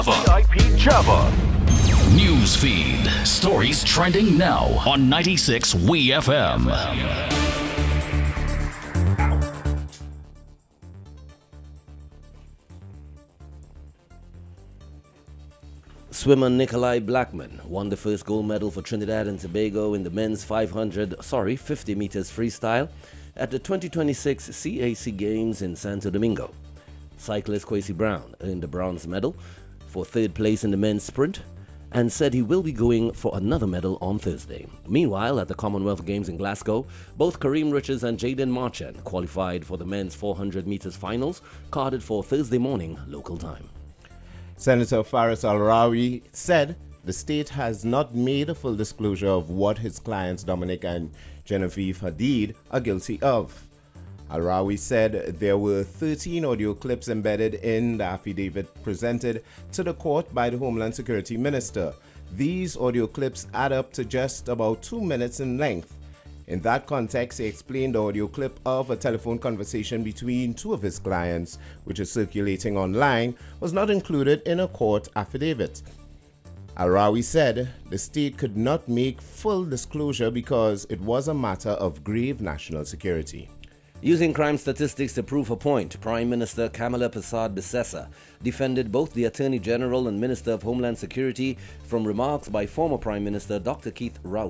VIP Java. News feed. Stories trending now on 96 WeFM. Swimmer Nikolai Blackman won the first gold medal for Trinidad and Tobago in the men's 50 meters freestyle at the 2026 CAC Games in Santo Domingo. Cyclist Kwesi Brown earned the bronze medal for third place in the men's sprint and said he will be going for another medal on Thursday. Meanwhile, at the Commonwealth Games in Glasgow, both Kareem Richards and Jaden Marchand qualified for the men's 400 meters finals, carded for Thursday morning local time. Senator Faris Al-Rawi said the state has not made a full disclosure of what his clients Dominic and Genevieve Hadid are guilty of. Al-Rawi said there were 13 audio clips embedded in the affidavit presented to the court by the Homeland Security Minister. These audio clips add up to just about 2 minutes in length. In that context, he explained the audio clip of a telephone conversation between two of his clients, which is circulating online, was not included in a court affidavit. Al-Rawi said the state could not make full disclosure because it was a matter of grave national security. Using crime statistics to prove her point, Prime Minister Kamala Persad-Bissessar defended both the Attorney General and Minister of Homeland Security from remarks by former Prime Minister Dr. Keith Rowley.